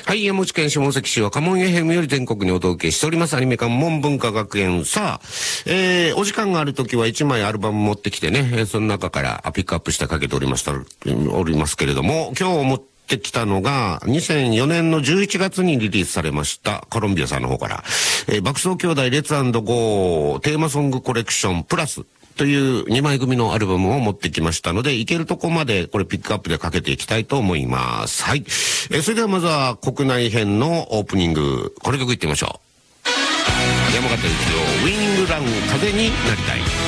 はい、山口県下関市は家紋 FM より全国にお届けしておりますアニメ館門文化学園。さあ、お時間があるときは1枚アルバム持ってきてね、その中からピックアップしてかけておりますけれども、今日持ってきたのが2004年の11月にリリースされましたコロンビアさんの方から、爆走兄弟レッツ&ゴーテーマソングコレクションプラスという2枚組のアルバムを持ってきましたので、いけるとこまでこれピックアップでかけていきたいと思います。はい。それではまずは国内編のオープニング、この曲いってみましょう。山形一郎ウィニングラン風になりたい。